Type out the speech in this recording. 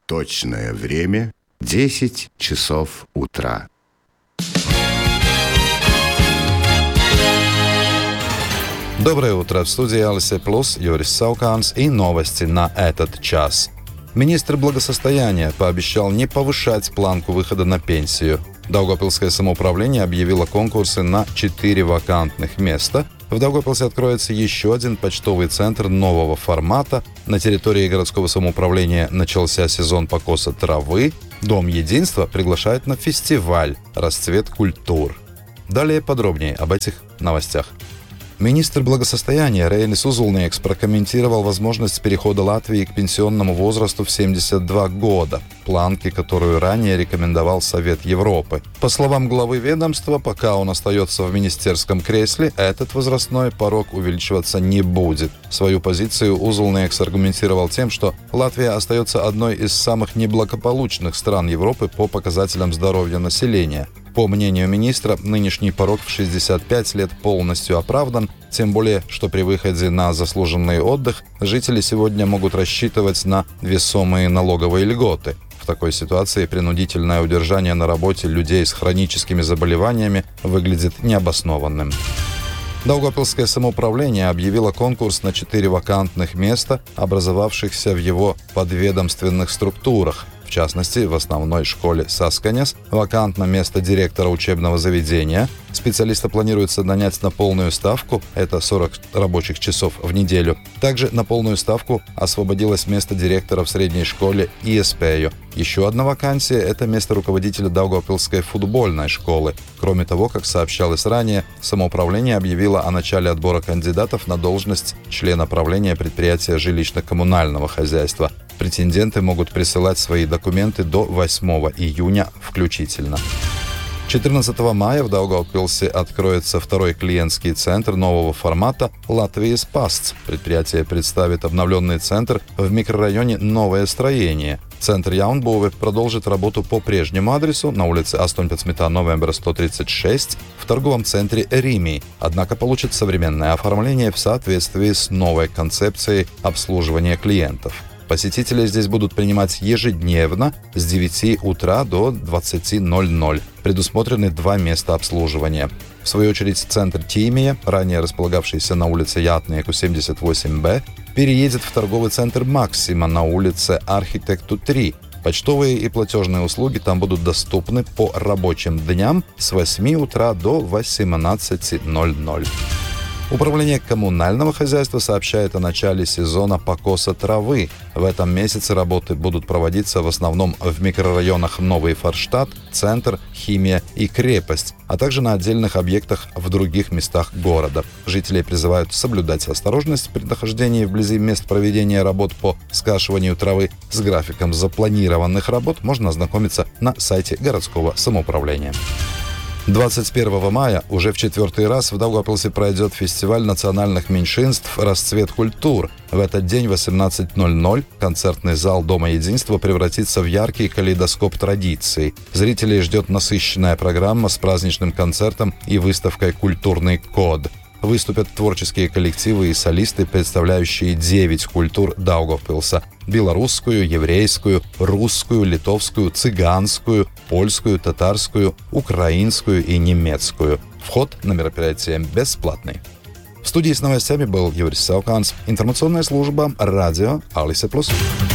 Точное время 10 часов утра. Доброе утро. В студии Алисе Плюс, Юрис Сауканс и новости на этот час. Министр благосостояния пообещал не повышать планку выхода на пенсию. Даугавпилское самоуправление объявило конкурсы на 4 вакантных места. В Даугавпилсе откроется еще один почтовый центр нового формата. На территории городского самоуправления начался сезон покоса травы. Дом единства приглашает на фестиваль «Расцвет культур». Далее подробнее об этих новостях. Министр благосостояния Рейнис Узулниeks прокомментировал возможность перехода Латвии к пенсионному возрасту в 72 года, планки, которую ранее рекомендовал Совет Европы. По словам главы ведомства, пока он остается в министерском кресле, этот возрастной порог увеличиваться не будет. Свою позицию Узулниeks аргументировал тем, что Латвия остается одной из самых неблагополучных стран Европы по показателям здоровья населения. По мнению министра, нынешний порог в 65 лет полностью оправдан, тем более, что при выходе на заслуженный отдых жители сегодня могут рассчитывать на весомые налоговые льготы. В такой ситуации принудительное удержание на работе людей с хроническими заболеваниями выглядит необоснованным. Даугавпилское самоуправление объявило конкурс на 4 вакантных места, образовавшихся в его подведомственных структурах. В частности, в основной школе Сасканес вакантно место директора учебного заведения. Специалиста планируется нанять на полную ставку, это 40 рабочих часов в неделю. Также на полную ставку освободилось место директора в средней школе ИСПЕЙО. Еще одна вакансия – это место руководителя Даугавпилской футбольной школы. Кроме того, как сообщалось ранее, самоуправление объявило о начале отбора кандидатов на должность члена правления предприятия жилищно-коммунального хозяйства. Претенденты могут присылать свои документы до 8 июня включительно. 14 мая в Даугавпилсе откроется второй клиентский центр нового формата «Латвijas pasts». Предприятие представит обновленный центр в микрорайоне «Новое строение». Центр Jaunbūve продолжит работу по прежнему адресу на улице 18 новembra 136 в торговом центре «Римī», однако получит современное оформление в соответствии с новой концепцией обслуживания клиентов. Посетители здесь будут принимать ежедневно с 9 утра до 20:00. Предусмотрены 2 места обслуживания. В свою очередь, центр Tīmija, ранее располагавшийся на улице Ятnieku 78Б, переедет в торговый центр Максима на улице Архитекту 3. Почтовые и платежные услуги там будут доступны по рабочим дням с 8 утра до 18:00. Управление коммунального хозяйства сообщает о начале сезона покоса травы. В этом месяце работы будут проводиться в основном в микрорайонах Новый Форштадт, Центр, Химия и Крепость, а также на отдельных объектах в других местах города. Жителей призывают соблюдать осторожность при нахождении вблизи мест проведения работ по скашиванию травы. С графиком запланированных работ можно ознакомиться на сайте городского самоуправления. 21 мая уже в 4-й раз в Даугавпилсе пройдет фестиваль национальных меньшинств «Расцвет культур». В этот день в 18:00 концертный зал Дома единства превратится в яркий калейдоскоп традиций. Зрителей ждет насыщенная программа с праздничным концертом и выставкой «Культурный код». Выступят творческие коллективы и солисты, представляющие 9 культур Даугавпилса – белорусскую, еврейскую, русскую, литовскую, цыганскую, польскую, татарскую, украинскую и немецкую. Вход на мероприятие бесплатный. В студии с новостями был Юрис Сауканс, информационная служба «Радио Алисе Плюс».